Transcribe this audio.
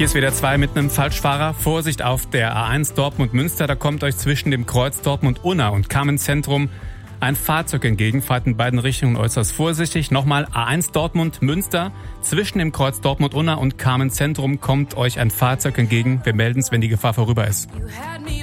Hier ist wieder 2 mit einem Falschfahrer. Vorsicht auf der A1 Dortmund-Münster. Da kommt euch zwischen dem Kreuz Dortmund-Unna und Kamenz-Zentrum ein Fahrzeug entgegen. Fahrt in beiden Richtungen äußerst vorsichtig. Nochmal A1 Dortmund-Münster. Zwischen dem Kreuz Dortmund-Unna und Kamenz-Zentrum kommt euch ein Fahrzeug entgegen. Wir melden es, wenn die Gefahr vorüber ist.